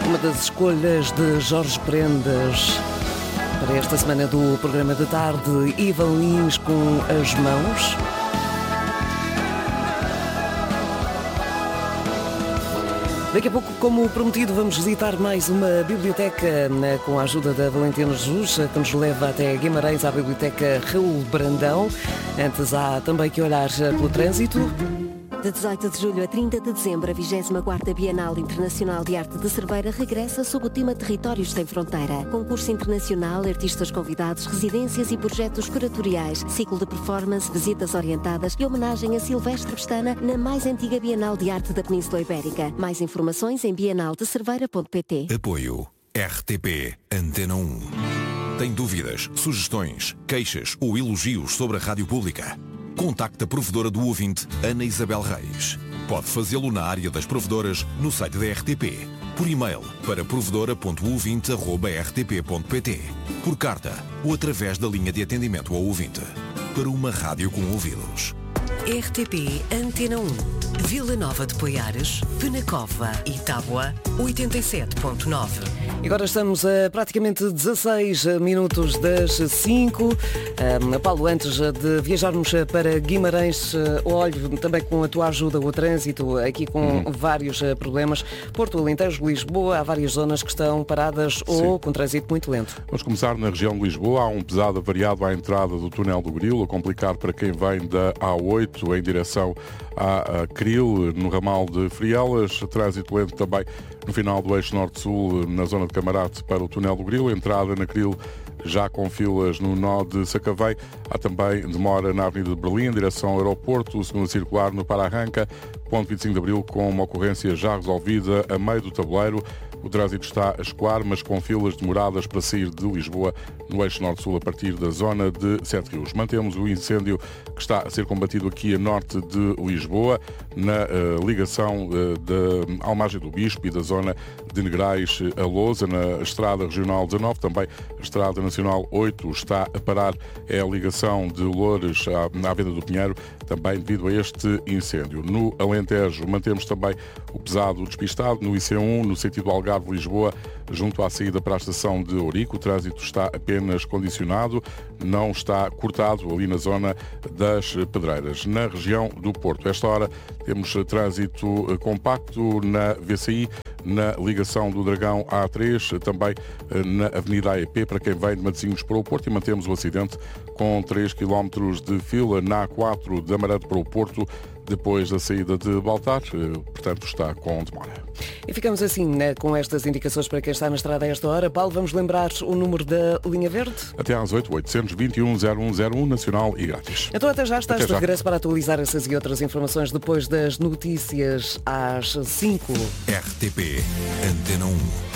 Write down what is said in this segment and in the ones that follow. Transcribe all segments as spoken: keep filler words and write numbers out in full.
Uma das escolhas de Jorge Prendas para esta semana do programa de tarde, Ivan Lins com As Mãos. Daqui a pouco, como prometido, vamos visitar mais uma biblioteca com a ajuda da Valentina Jesus, que nos leva até Guimarães, à Biblioteca Raul Brandão. Antes há também que olhar pelo trânsito. De dezoito de julho a trinta de dezembro, a vigésima quarta Bienal Internacional de Arte de Cerveira regressa sob o tema Territórios Sem Fronteira. Concurso internacional, artistas convidados, residências e projetos curatoriais, ciclo de performance, visitas orientadas e homenagem a Silvestre Pestana na mais antiga Bienal de Arte da Península Ibérica. Mais informações em bienal de cerveira ponto pt. Apoio R T P Antena um. Tem dúvidas, sugestões, queixas ou elogios sobre a rádio pública? Contacte a provedora do ouvinte, Ana Isabel Reis. Pode fazê-lo na área das provedoras no site da R T P, por e-mail para provedora ponto ouvinte arroba r t p ponto p t, por carta ou através da linha de atendimento ao ouvinte. Para uma rádio com ouvidos. R T P Antena um. Vila Nova de Poiares, Penacova e Tábua, oitenta e sete ponto nove. E agora estamos a praticamente dezasseis minutos das cinco. Um, Paulo, antes de viajarmos para Guimarães, olho também com a tua ajuda o trânsito, aqui com uhum. vários problemas. Porto, Alentejo, Lisboa, há várias zonas que estão paradas Sim. ou com trânsito muito lento. Vamos começar na região de Lisboa. Há um pesado avariado à entrada do túnel do Grilo, a complicar para quem vem da A oito em direção à Cril, no ramal de Frielas. Trânsito lento também no final do eixo norte-sul, na zona de Camarate para o túnel do Grilo. Entrada na Cril já com filas no nó de Sacavém. Há também demora na Avenida de Berlim, em direção ao aeroporto. O segundo circular no Para-Arranca, ponto vinte e cinco de Abril, com uma ocorrência já resolvida a meio do tabuleiro. O trânsito está a escoar, mas com filas demoradas para sair de Lisboa no eixo norte-sul a partir da zona de Sete Rios. Mantemos o incêndio que está a ser combatido aqui a norte de Lisboa, na uh, ligação uh, da Almagem do Bispo e da zona de Negrais a Lousa, na Estrada Regional dezanove. Também a Estrada Nacional oito está a parar, é a ligação de Loures à, à Venda do Pinheiro, também devido a este incêndio. No Alentejo mantemos também o pesado despistado no I C um, no sentido Algarve Lisboa, junto à saída para a estação de Ourique. O trânsito está apenas condicionado, não está cortado ali na zona das Pedreiras. Na região do Porto, esta hora temos trânsito compacto na V C I, na ligação do Dragão A três, também na Avenida A E P, para quem vem de Matosinhos para o Porto, e mantemos o acidente com três quilómetros de fila na A quatro de Amarante para o Porto, depois da saída de Baltar, portanto está com demora. E ficamos assim, né, com estas indicações para quem está na estrada a esta hora. Paulo, vamos lembrar o número da linha verde? Até às oito, oitocentos e vinte e um, zero um zero um, nacional e grátis. Então até já, estás até de já. regresso para atualizar essas e outras informações depois das notícias às cinco. R T P Antena um.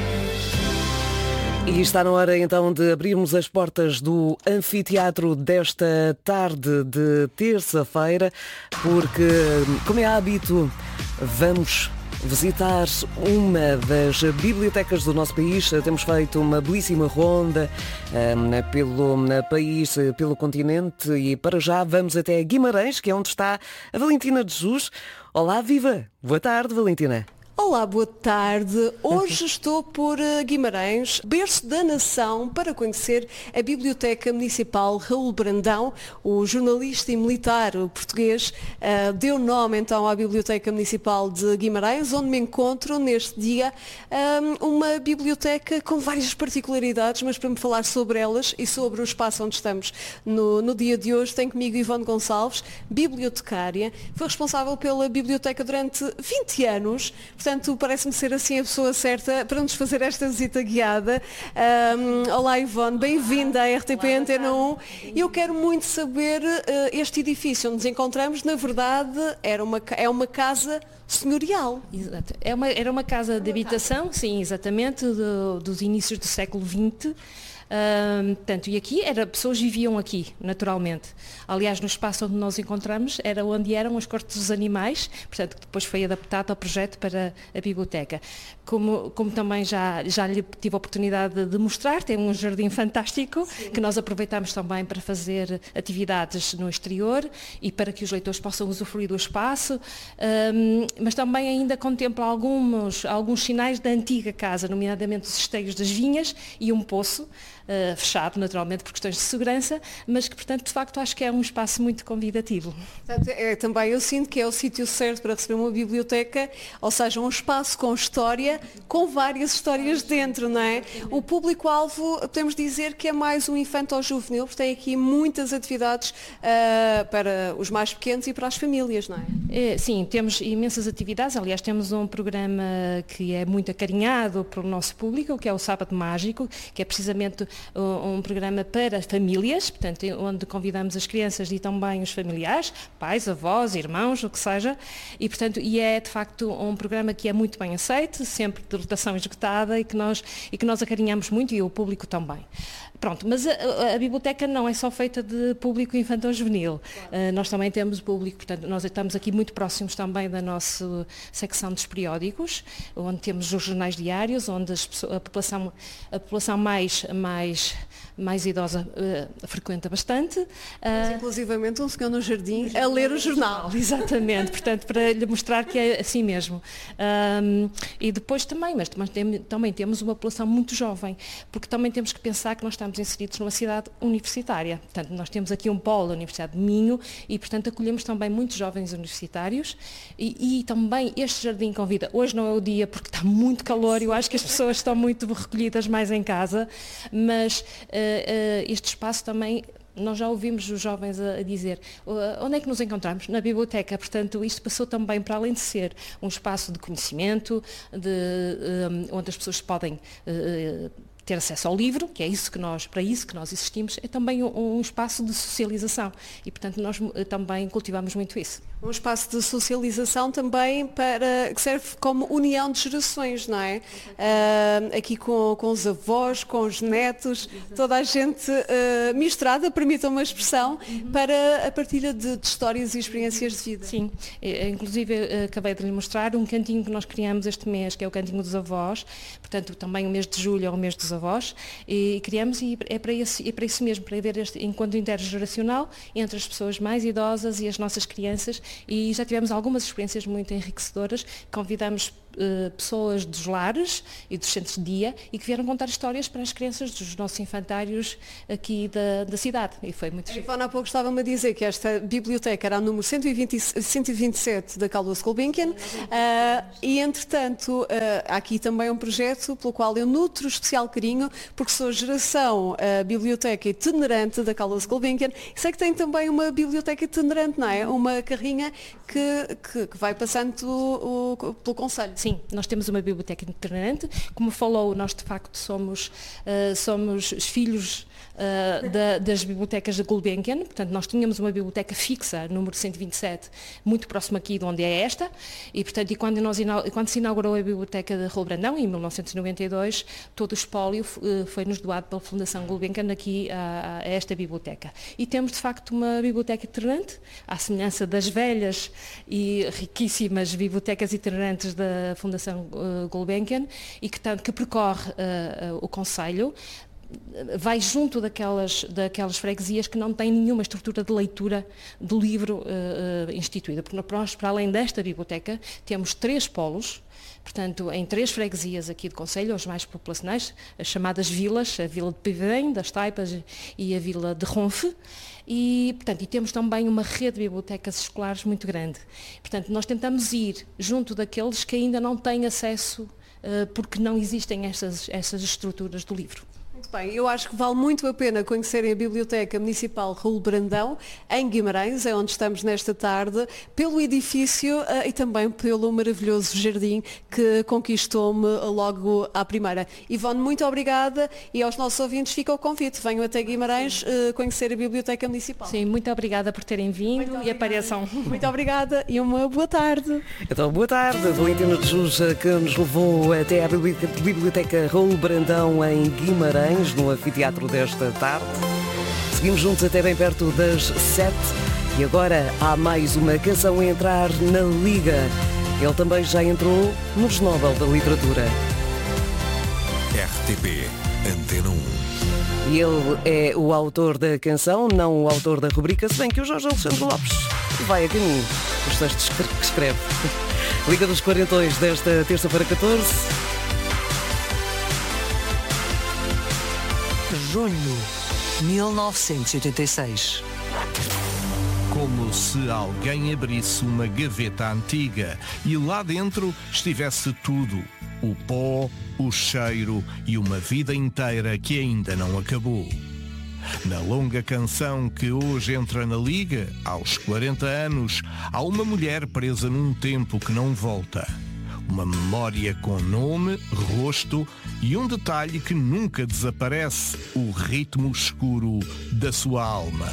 E está na hora então de abrirmos as portas do anfiteatro desta tarde de terça-feira, porque, como é hábito, vamos visitar uma das bibliotecas do nosso país. Temos feito uma belíssima ronda um, pelo país, pelo continente, e para já vamos até Guimarães, que é onde está a Valentina de Jesus. Olá, viva! Boa tarde, Valentina. Olá, boa tarde. Hoje estou por Guimarães, berço da nação, para conhecer a Biblioteca Municipal Raul Brandão. O jornalista e militar português uh, deu nome então à Biblioteca Municipal de Guimarães, onde me encontro neste dia, um, uma biblioteca com várias particularidades, mas para me falar sobre elas e sobre o espaço onde estamos no, no dia de hoje, tenho comigo Ivone Gonçalves, bibliotecária, foi responsável pela biblioteca durante vinte anos. Portanto, parece-me ser assim a pessoa certa para nos fazer esta visita guiada. Um, olá, Ivone, bem-vinda à R T P Antena um. Eu quero muito saber, uh, este edifício onde nos encontramos, na verdade, era uma, é uma casa senhorial. Exato. É uma, era uma casa de habitação, sim, exatamente, do, dos inícios do século vinte. Uh, portanto, e aqui era, pessoas viviam aqui, naturalmente. Aliás, no espaço onde nós encontramos era onde eram as cortes dos animais, portanto, que depois foi adaptado ao projeto para a biblioteca. Como, como também já, já lhe tive a oportunidade de mostrar, tem um jardim fantástico, sim, que nós aproveitamos também para fazer atividades no exterior e para que os leitores possam usufruir do espaço, um, mas também ainda contempla alguns, alguns sinais da antiga casa, nomeadamente os esteios das vinhas e um poço, Uh, fechado naturalmente por questões de segurança, mas que portanto de facto acho que é um espaço muito convidativo. Portanto, é, também eu sinto que é o sítio certo para receber uma biblioteca, ou seja, um espaço com história, com várias histórias dentro, não é? O público-alvo, podemos dizer que é mais um infanto-juvenil, porque tem aqui muitas atividades uh, para os mais pequenos e para as famílias, não é? é? Sim, temos imensas atividades, aliás temos um programa que é muito acarinhado pelo nosso público, que é o Sábado Mágico, que é precisamente um programa para famílias, portanto, onde convidamos as crianças e também os familiares, pais, avós, irmãos, o que seja, e, portanto, e é de facto um programa que é muito bem aceito, sempre de lotação esgotada e que nós, e que nós acarinhamos muito e o público também. Pronto, mas a, a, a biblioteca não é só feita de público infantil-juvenil. Claro. Uh, nós também temos público, portanto, nós estamos aqui muito próximos também da nossa secção dos periódicos, onde temos os jornais diários, onde as pessoas, a população, a população mais, mais, mais idosa uh, frequenta bastante. Uh, mas, inclusivamente um senhor no jardim a ler o jornal. Exatamente, portanto, para lhe mostrar que é assim mesmo. Um, e depois também, mas também, também temos uma população muito jovem, porque também temos que pensar que nós estamos estamos inseridos numa cidade universitária. Portanto, nós temos aqui um polo da Universidade de Minho e, portanto, acolhemos também muitos jovens universitários e, e também este jardim convida. Hoje não é o dia porque está muito calor e eu acho que as pessoas estão muito recolhidas mais em casa, mas uh, uh, este espaço também... Nós já ouvimos os jovens a, a dizer uh, onde é que nos encontramos? Na biblioteca. Portanto, isto passou também para além de ser um espaço de conhecimento, de, um, onde as pessoas podem uh, ter acesso ao livro, que é isso que nós, para isso que nós existimos, é também um, um espaço de socialização e, portanto, nós uh, também cultivamos muito isso. Um espaço de socialização também para, que serve como união de gerações, não é? Uh, aqui com, com os avós, com os netos, toda a gente uh, misturada, permitam uma expressão, para a partilha de, de histórias e experiências de vida. Sim, inclusive acabei de lhe mostrar um cantinho que nós criamos este mês, que é o Cantinho dos Avós, portanto também o mês de julho é o mês dos avós, e criamos e é para, esse, é para isso mesmo, para haver este encontro intergeracional entre as pessoas mais idosas e as nossas crianças. E já tivemos algumas experiências muito enriquecedoras. Convidamos uh, pessoas dos lares e dos centros de dia e que vieram contar histórias para as crianças dos nossos infantários aqui da, da cidade. E foi muito chique. Ivone, há pouco estava-me a dizer que esta biblioteca era o número cento e vinte, cento e vinte e sete da Carlos Gulbenkian uh, e, entretanto, uh, há aqui também um projeto pelo qual eu nutro especial carinho, porque sou geração uh, biblioteca itinerante da Carlos Gulbenkian e sei que tem também uma biblioteca itinerante, não é? Uma carrinha Que, que, que vai passando o, o, pelo Conselho. Sim, nós temos uma biblioteca itinerante. Como falou, nós de facto somos, uh, somos os filhos uh, da, das bibliotecas da Gulbenkian. Portanto, nós tínhamos uma biblioteca fixa, número cento e vinte e sete, muito próximo aqui de onde é esta. E, portanto, e quando, nós, quando se inaugurou a biblioteca de Raul Brandão, em mil novecentos e noventa e dois, todo o espólio uh, foi-nos doado pela Fundação Gulbenkian aqui a, a esta biblioteca. E temos, de facto, uma biblioteca itinerante, à semelhança das velhas e riquíssimas bibliotecas itinerantes da Fundação uh, Gulbenkian e que, tanto, que percorre uh, uh, o Conselho, vai junto daquelas, daquelas freguesias que não têm nenhuma estrutura de leitura do livro uh, uh, instituída. Porque nós, para além desta biblioteca, temos três polos, portanto, em três freguesias aqui do Conselho, as mais populacionais, as chamadas vilas, a Vila de Pivém, das Taipas e a Vila de Ronfe. E, portanto, e temos também uma rede de bibliotecas escolares muito grande. Portanto, nós tentamos ir junto daqueles que ainda não têm acesso, uh, porque não existem essas, essas estruturas do livro. Muito bem, eu acho que vale muito a pena conhecerem a Biblioteca Municipal Raul Brandão, em Guimarães, é onde estamos nesta tarde, pelo edifício uh, e também pelo maravilhoso jardim que conquistou-me logo à primeira. Ivone, muito obrigada e aos nossos ouvintes fica o convite. Venham até Guimarães uh, conhecer a Biblioteca Municipal. Sim, muito obrigada por terem vindo e apareçam. Muito obrigada e uma boa tarde. Então, boa tarde. Valentina de Jus, que nos levou até à Biblioteca Raul Brandão, em Guimarães. Guimarães, no anfiteatro desta tarde. Seguimos juntos até bem perto das sete. E agora há mais uma canção a entrar na Liga. Ele também já entrou nos Nobel da Literatura. R T P Antena um. E ele é o autor da canção, não o autor da rubrica, se bem que o Jorge Alexandre Lopes vai a caminho dos textos que escreve. Liga dos quarenta e dois desta terça-feira catorze. Junho mil novecentos e oitenta e seis. Como se alguém abrisse uma gaveta antiga e lá dentro estivesse tudo. O pó, o cheiro e uma vida inteira que ainda não acabou. Na longa canção que hoje entra na Liga, aos quarenta anos, há uma mulher presa num tempo que não volta. Uma memória com nome, rosto e um detalhe que nunca desaparece, o ritmo escuro da sua alma.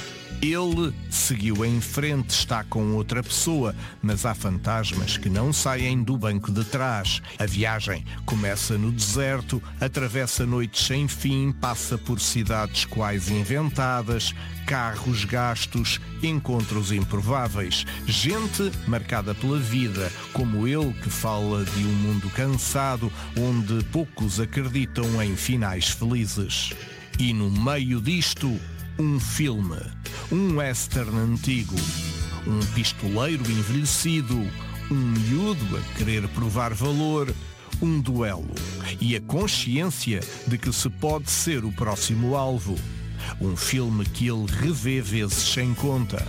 Ele seguiu em frente, está com outra pessoa, mas há fantasmas que não saem do banco de trás. A viagem começa no deserto, atravessa noites sem fim, passa por cidades quase inventadas, carros gastos, encontros improváveis, gente marcada pela vida, como ele que fala de um mundo cansado, onde poucos acreditam em finais felizes. E no meio disto, um filme, um western antigo, um pistoleiro envelhecido, um miúdo a querer provar valor, um duelo e a consciência de que se pode ser o próximo alvo. Um filme que ele revê vezes sem conta.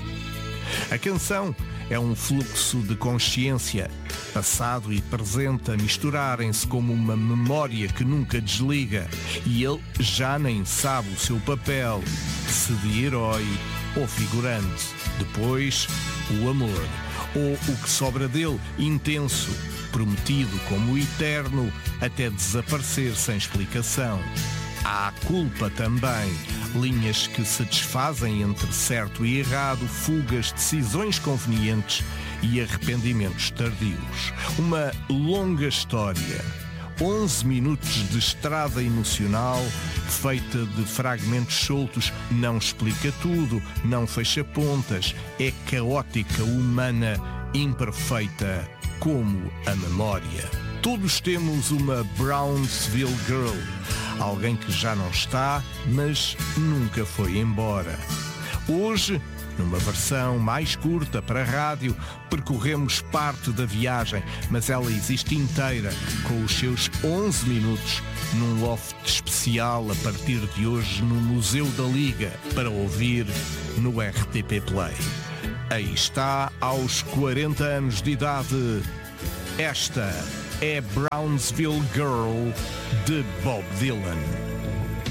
A canção é um fluxo de consciência, passado e presente a misturarem-se como uma memória que nunca desliga, e ele já nem sabe o seu papel, se de herói ou figurante. Depois, o amor, ou o que sobra dele, intenso, prometido como eterno, até desaparecer sem explicação. Há a culpa também, linhas que se desfazem entre certo e errado, fugas, decisões convenientes e arrependimentos tardios. Uma longa história, onze minutos de estrada emocional, feita de fragmentos soltos, não explica tudo, não fecha pontas, é caótica, humana, imperfeita, como a memória. Todos temos uma Brownsville Girl, alguém que já não está, mas nunca foi embora. Hoje, numa versão mais curta para a rádio, percorremos parte da viagem, mas ela existe inteira, com os seus onze minutos, num loft especial a partir de hoje no Museu da Liga, para ouvir no R T P Play. Aí está, aos quarenta anos de idade, esta é Brownsville Girl, de Bob Dylan.